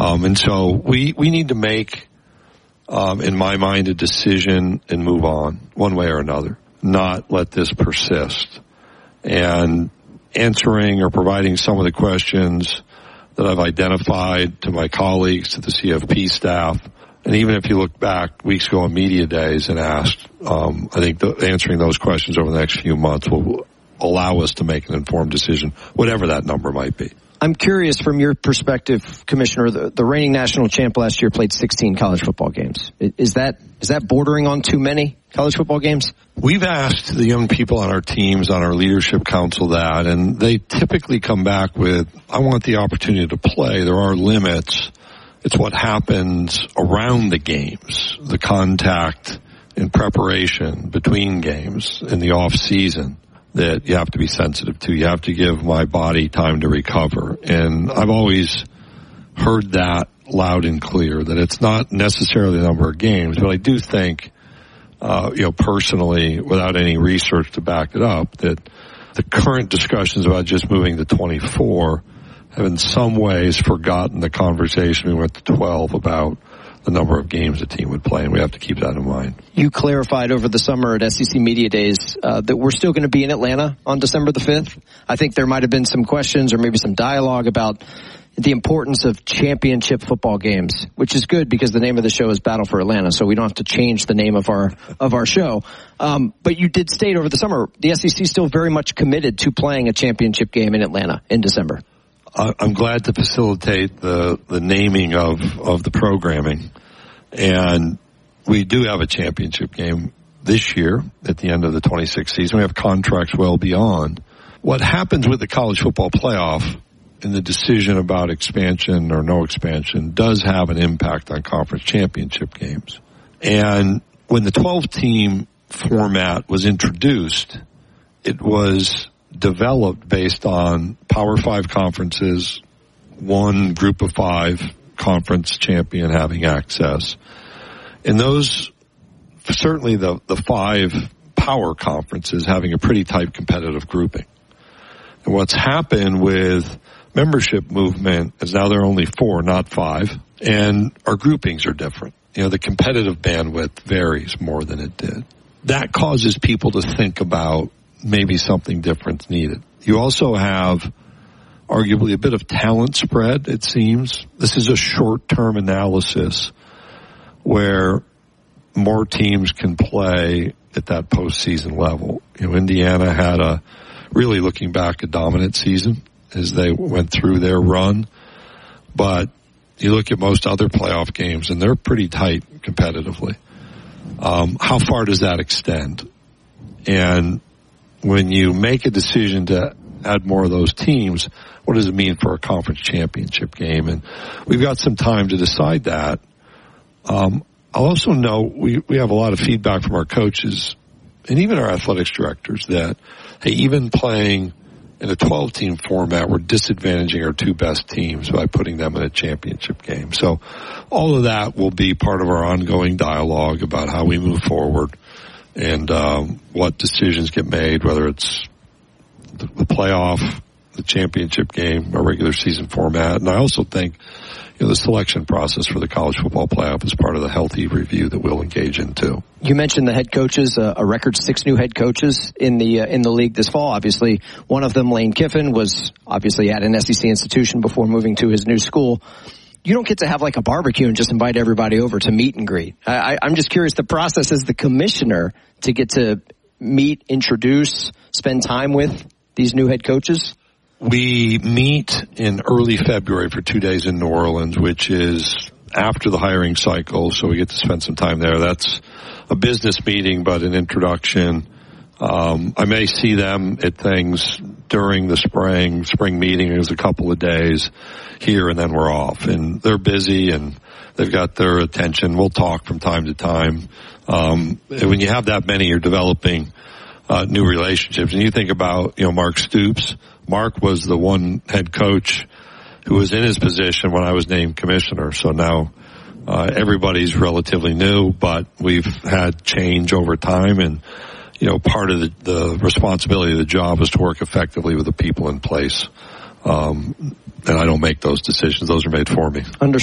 And so we need to make, in my mind, a decision and move on one way or another, not let this persist. And answering or providing some of the questions that I've identified to my colleagues, to the CFP staff, and even if you look back weeks ago on media days and asked, I think answering those questions over the next few months will allow us to make an informed decision, whatever that number might be. I'm curious from your perspective, Commissioner, the reigning national champ last year played 16 college football games. Is that bordering on too many college football games? We've asked the young people on our teams, on our leadership council that, and they typically come back with, I want the opportunity to play. There are limits. It's what happens around the games, the contact and preparation between games in the off season that you have to be sensitive to. You have to give my body time to recover. And I've always heard that loud and clear, that it's not necessarily the number of games, but I do think, personally, without any research to back it up, that the current discussions about just moving to 24 have in some ways forgotten the conversation we went to 12 about the number of games a team would play, and we have to keep that in mind. You clarified over the summer at SEC Media Days that we're still going to be in Atlanta on December the 5th. I think there might have been some questions or maybe some dialogue about the importance of championship football games, which is good because the name of the show is Battle for Atlanta, so we don't have to change the name of our show. But you did state over the summer, the SEC is still very much committed to playing a championship game in Atlanta in December. I'm glad to facilitate the naming of the programming. And we do have a championship game this year at the end of the 26th season. We have contracts well beyond. What happens with the college football playoff in the decision about expansion or no expansion does have an impact on conference championship games. And when the 12-team format was introduced, it was developed based on Power 5 conferences, one group of 5 conference champion having access. And those, certainly the 5 power conferences having a pretty tight competitive grouping. And what's happened with membership movement is now there are only 4, not 5, and our groupings are different. The competitive bandwidth varies more than it did. That causes people to think about maybe something different needed. You also have arguably a bit of talent spread, it seems. This is a short-term analysis where more teams can play at that postseason level. Indiana had really looking back, a dominant season as they went through their run. But you look at most other playoff games, and they're pretty tight competitively. How far does that extend? And when you make a decision to add more of those teams, what does it mean for a conference championship game? And we've got some time to decide that. I'll also note we have a lot of feedback from our coaches and even our athletics directors that, hey, even playing in a 12-team format, we're disadvantaging our 2 best teams by putting them in a championship game. So all of that will be part of our ongoing dialogue about how we move forward and what decisions get made, whether it's the playoff, the championship game, our regular season format. And I also think the selection process for the college football playoff is part of the healthy review that we'll engage in too. You mentioned the head coaches, a record 6 new head coaches in the league this fall. Obviously, one of them, Lane Kiffin, was obviously at an SEC institution before moving to his new school. You don't get to have like a barbecue and just invite everybody over to meet and greet. I'm just curious, the process as the commissioner to get to meet, introduce, spend time with these new head coaches? We meet in early February for 2 days in New Orleans, which is after the hiring cycle, so we get to spend some time there. That's a business meeting, but an introduction. I may see them at things during the spring meeting. There's a couple of days here, and then we're off. And they're busy, and they've got their attention. We'll talk from time to time. And when you have that many, you're developing new relationships. And you think about, Mark Stoops. Mark was the one head coach who was in his position when I was named commissioner. So now everybody's relatively new, but we've had change over time. And, part of the responsibility of the job is to work effectively with the people in place. And I don't make those decisions. Those are made for me. Understood.